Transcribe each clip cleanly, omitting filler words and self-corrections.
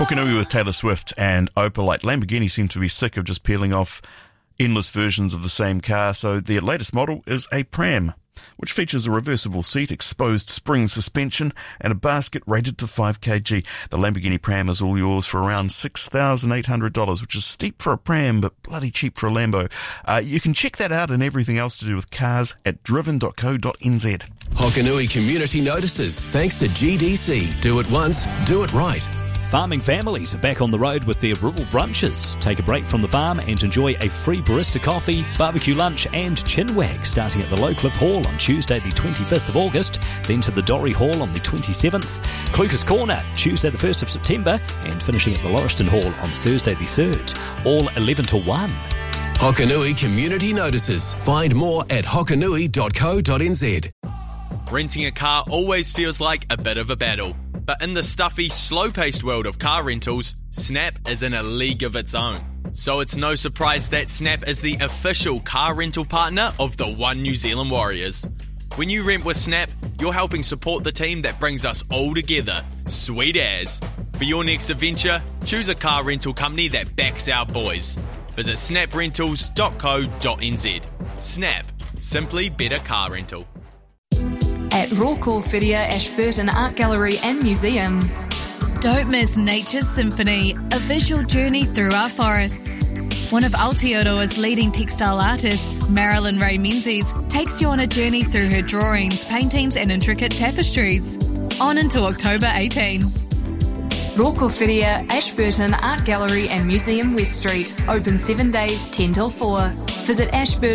Hokanui with Taylor Swift and Opalite. Lamborghini seem to be sick of just peeling off endless versions of the same car, so their latest model is a Pram, which features a reversible seat, exposed spring suspension, and a basket rated to 5 kg. The Lamborghini Pram is all yours for around $6,800, which is steep for a Pram, but bloody cheap for a Lambo. You can check that out and everything else to do with cars at driven.co.nz. Hokanui Community Notices, thanks to GDC. Do it once, do it right. Farming families are back on the road with their rural brunches. Take a break from the farm and enjoy a free barista coffee, barbecue lunch and chinwag starting at the Lowcliffe Hall on Tuesday the 25th of August, then to the Dorrie Hall on the 27th, Clucas Corner Tuesday the 1st of September and finishing at the Lauriston Hall on Thursday the 3rd, all 11 to 1. Hokanui Community Notices. Find more at hokanui.co.nz. Renting a car always feels like a bit of a battle. But in the stuffy, slow-paced world of car rentals, Snap is in a league of its own. So it's no surprise that Snap is the official car rental partner of the One New Zealand Warriors. When you rent with Snap, you're helping support the team that brings us all together. Sweet as. For your next adventure, choose a car rental company that backs our boys. Visit snaprentals.co.nz. Snap. Simply better car rental. At Roko Whiria Ashburton Art Gallery and Museum. Don't miss Nature's Symphony, a visual journey through our forests. One of Aotearoa's leading textile artists, Marilyn Ray Menzies, takes you on a journey through her drawings, paintings and intricate tapestries. On until October 18. Roko Whiria Ashburton Art Gallery and Museum West Street. Open 7 days, 10 till 4. Visit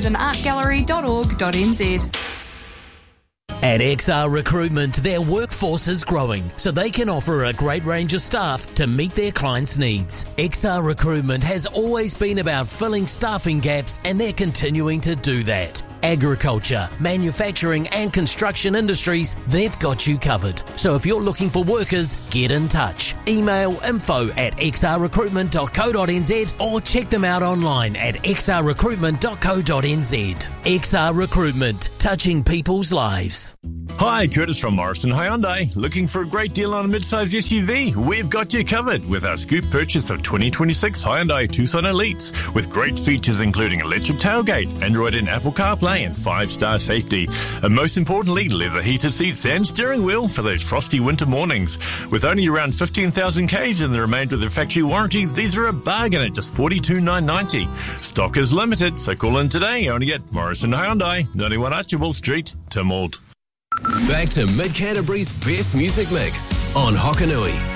ashburtonartgallery.org.nz. At XR Recruitment, their workforce is growing, so they can offer a great range of staff to meet their clients' needs. XR Recruitment has always been about filling staffing gaps, and they're continuing to do that. Agriculture, manufacturing and construction industries, they've got you covered. So if you're looking for workers, get in touch. Email info@xrrecruitment.co.nz or check them out online at xrrecruitment.co.nz. XR Recruitment, touching people's lives. Hi, Curtis from Morrison Hyundai. Looking for a great deal on a midsize SUV? We've got you covered with our scoop purchase of 2026 Hyundai Tucson Elites with great features including electric tailgate, Android and Apple CarPlay and 5-star safety. And most importantly, leather heated seats and steering wheel for those frosty winter mornings. With only around 15,000 Ks and the remainder of their factory warranty, these are a bargain at just $42,990. Stock is limited, so call in today only at Morrison Hyundai, 91 Archibald Street, Tynwald. Back to Mid Canterbury's best music mix on Hokanui.